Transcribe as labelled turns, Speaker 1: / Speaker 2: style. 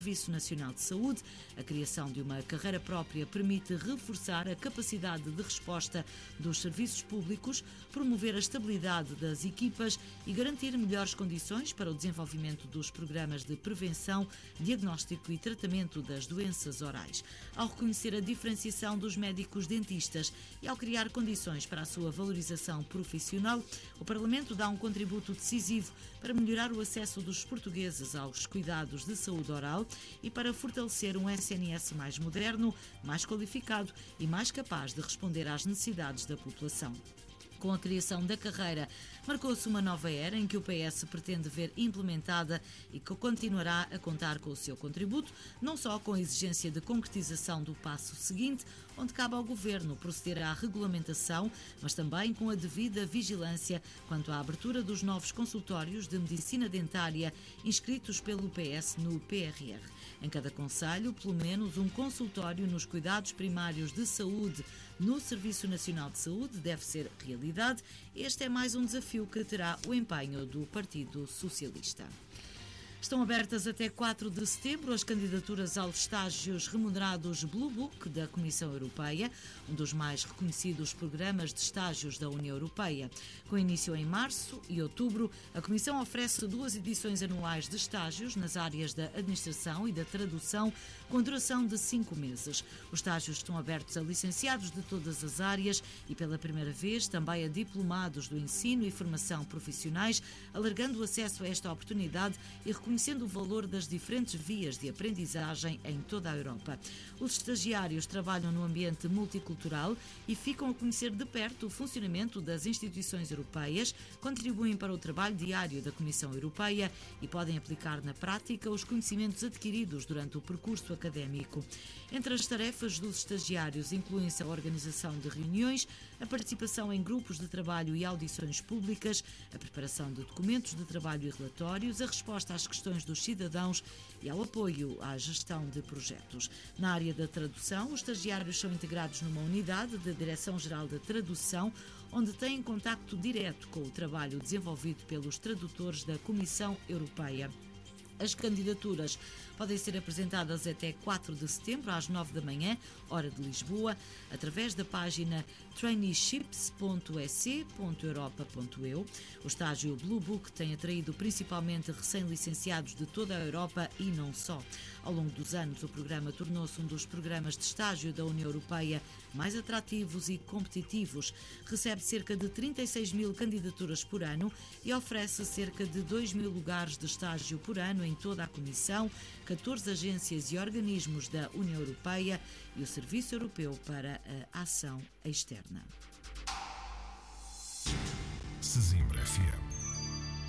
Speaker 1: Serviço Nacional de Saúde. A criação de uma carreira própria permite reforçar a capacidade de resposta dos serviços públicos, promover a estabilidade das equipas e garantir melhores condições para o desenvolvimento dos programas de prevenção, diagnóstico e tratamento das doenças orais. Ao reconhecer a diferenciação dos médicos dentistas e ao criar condições para a sua valorização profissional, o Parlamento dá um contributo decisivo para melhorar o acesso dos portugueses aos cuidados de saúde oral e para fortalecer um SNS mais moderno, mais qualificado e mais capaz de responder às necessidades da população. Com a criação da carreira, marcou-se uma nova era em que o PS pretende ver implementada e que continuará a contar com o seu contributo, não só com a exigência de concretização do passo seguinte, onde cabe ao Governo proceder à regulamentação, mas também com a devida vigilância quanto à abertura dos novos consultórios de medicina dentária inscritos pelo PS no PRR. Em cada concelho, pelo menos um consultório nos cuidados primários de saúde no Serviço Nacional de Saúde deve ser realizado. Este é mais um desafio que terá o empenho do Partido Socialista. Estão abertas até 4 de setembro as candidaturas aos estágios remunerados Blue Book da Comissão Europeia, um dos mais reconhecidos programas de estágios da União Europeia. Com início em março e outubro, a Comissão oferece 2 edições anuais de estágios nas áreas da administração e da tradução, com duração de 5 meses. Os estágios estão abertos a licenciados de todas as áreas e, pela primeira vez, também a diplomados do ensino e formação profissionais, alargando o acesso a esta oportunidade e reconhecendo o valor das diferentes vias de aprendizagem em toda a Europa. Os estagiários trabalham no ambiente multicultural e ficam a conhecer de perto o funcionamento das instituições europeias, contribuem para o trabalho diário da Comissão Europeia e podem aplicar na prática os conhecimentos adquiridos durante o percurso académico. Entre as tarefas dos estagiários incluem-se a organização de reuniões, a participação em grupos de trabalho e audições públicas, a preparação de documentos de trabalho e relatórios, a resposta às questões dos cidadãos e ao apoio à gestão de projetos. Na área da tradução, os estagiários são integrados numa unidade da Direção-Geral da Tradução, onde têm contacto direto com o trabalho desenvolvido pelos tradutores da Comissão Europeia. As candidaturas podem ser apresentadas até 4 de setembro, às 9 da manhã, hora de Lisboa, através da página traineeships.ec.europa.eu. O estágio Blue Book tem atraído principalmente recém-licenciados de toda a Europa e não só. Ao longo dos anos, o programa tornou-se um dos programas de estágio da União Europeia mais atrativos e competitivos. Recebe cerca de 36 mil candidaturas por ano e oferece cerca de 2 mil lugares de estágio por ano em toda a Comissão, 14 agências e organismos da União Europeia e o Serviço Europeu para a Ação Externa.
Speaker 2: Sesimbra FM